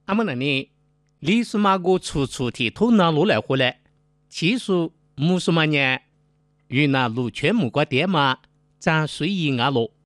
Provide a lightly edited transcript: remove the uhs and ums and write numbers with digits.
阿么那里，你说嘛个出的通拿路来回来，其实木说嘛呢，云南路全木瓜店嘛，咱随意啊咯。